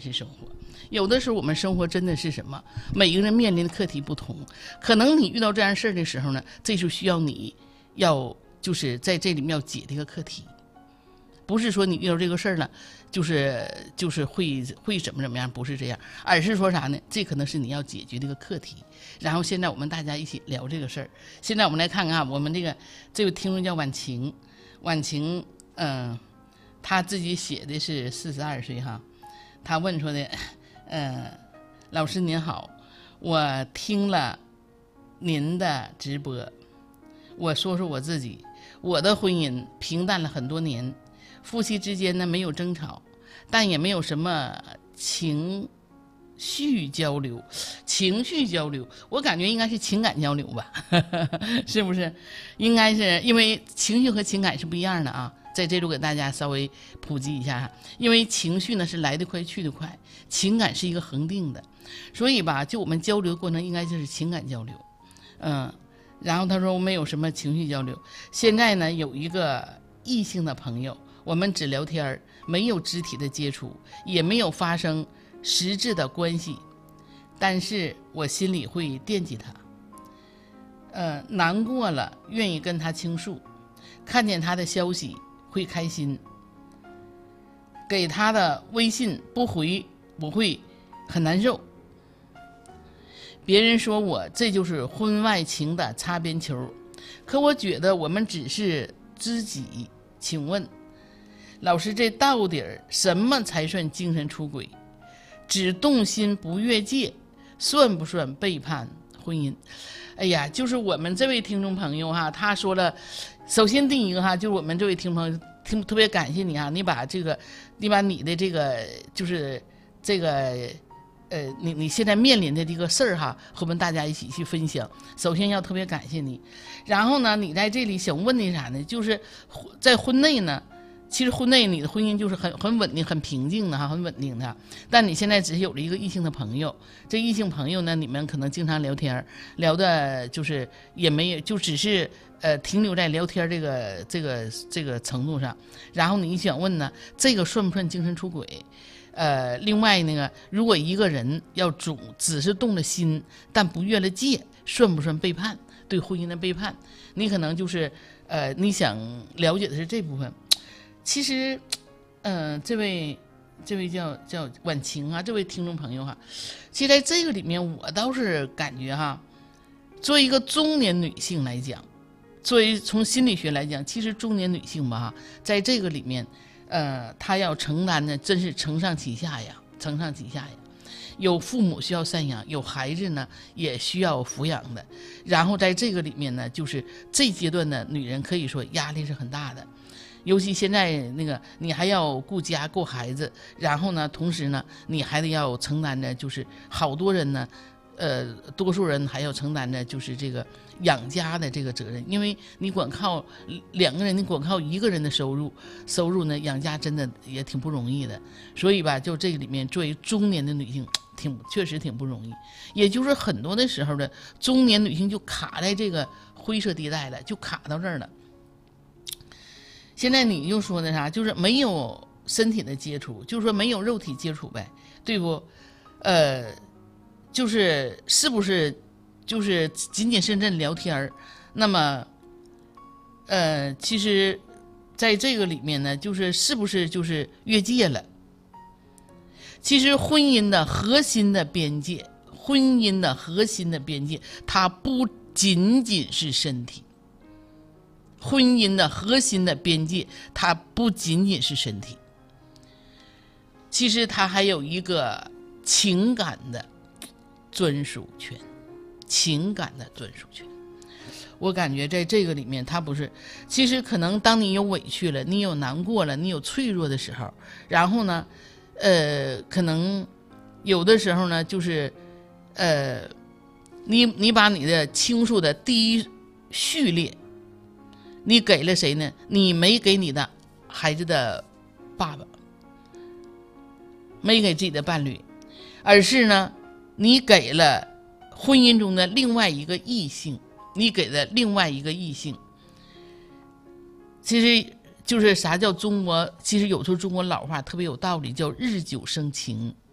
是生活。有的时候我们生活真的是什么，每个人面临的课题不同，可能你遇到这样事儿的时候呢，这就需要你要就是在这里面要解这个课题。不是说你遇到这个事儿了，就是会怎么样，不是这样，而是说啥呢？这可能是你要解决这个课题。然后现在我们大家一起聊这个事儿。现在我们来看看啊，我们这位听众叫婉晴，婉晴，她自己写的是42岁哈，她问说的，老师您好，我听了您的直播，我说说我自己，我的婚姻平淡了很多年。夫妻之间呢没有争吵，但也没有什么情绪交流。情绪交流，我感觉应该是情感交流吧，是不是？应该是因为情绪和情感是不一样的啊。在这里给大家稍微普及一下，因为情绪呢是来得快去得快，情感是一个恒定的，所以吧，就我们交流的过程应该就是情感交流。然后他说我没有什么情绪交流，现在呢有一个异性的朋友。我们只聊天，没有肢体的接触，也没有发生实质的关系，但是我心里会惦记他，难过了愿意跟他倾诉，看见他的消息会开心，给他的微信不回我会很难受。别人说我这就是婚外情的擦边球，可我觉得我们只是知己。请问老师，这到底什么才算精神出轨？只动心不越界，算不算背叛婚姻？哎呀，就是我们这位听众朋友哈，他说了，首先第一个哈，就是我们这位听众朋友特别感谢你啊，你把你的这个就是这个你现在面临的这个事儿哈，和我们大家一起去分享。首先要特别感谢你，然后呢，你在这里想问的啥呢？就是在婚内呢。其实婚内你的婚姻就是很稳定、很平静的哈，很稳定的。但你现在只是有了一个异性的朋友，这异性朋友呢，你们可能经常聊天，聊的就是也没有，就只是停留在聊天这个程度上。然后你想问呢，这个算不算精神出轨？另外那个，如果一个人要只是动了心，但不越了界，算不算背叛？对婚姻的背叛？你可能就是你想了解的是这部分。其实，这位叫婉晴啊，这位听众朋友哈，其实在这个里面，我倒是感觉哈，作为一个中年女性来讲，作为从心理学来讲，其实中年女性吧哈，在这个里面，她要承担的真是承上启下呀，承上启下呀。有父母需要赡养，有孩子呢也需要抚养的。然后在这个里面呢，就是这阶段的女人可以说压力是很大的。尤其现在那个你还要顾家顾孩子，然后呢同时呢你还得要承担着，就是好多人呢多数人还要承担着就是这个养家的这个责任。因为你光靠两个人，你光靠一个人的收入呢养家真的也挺不容易的。所以吧，就这个里面作为中年的女性确实挺不容易。也就是很多的时候的中年女性就卡在这个灰色地带了，就卡到这儿了。现在你又说的啥？就是没有身体的接触，就是说没有肉体接触呗，对不？是不是就是仅仅是这聊天？那么，其实在这个里面呢，是不是就是越界了？其实婚姻的核心的边界，它不仅仅是身体。婚姻的核心的边界，它不仅仅是身体，其实它还有一个情感的专属权。我感觉在这个里面，它不是，其实可能当你有委屈了，你有难过了，你有脆弱的时候，然后呢，可能有的时候呢，就是你把你的倾诉的第一序列。你给了谁呢？你没给你的孩子的爸爸，没给自己的伴侣，而是呢，你给了婚姻中的另外一个异性，其实就是啥叫中国？其实有时候中国老话特别有道理，叫日久生情。